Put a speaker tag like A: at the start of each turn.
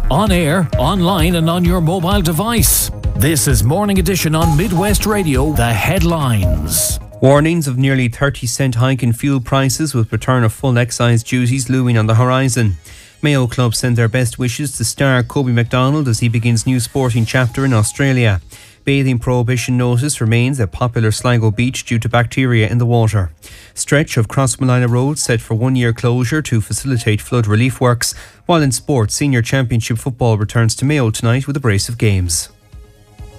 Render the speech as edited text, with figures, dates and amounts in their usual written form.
A: on air, online and on your mobile device. This is Morning Edition on Midwest Radio. The headlines.
B: Warnings of nearly 30-cent hike in fuel prices with return of full excise duties looming on the horizon. Mayo Club send their best wishes to star Kobe MacDonald as he begins new sporting chapter in Australia. Bathing prohibition notice remains at popular Sligo Beach due to bacteria in the water. Stretch of Crossmolina Road set for 1 year closure to facilitate flood relief works. While in sport, Senior Championship football returns to Mayo tonight with a brace of games.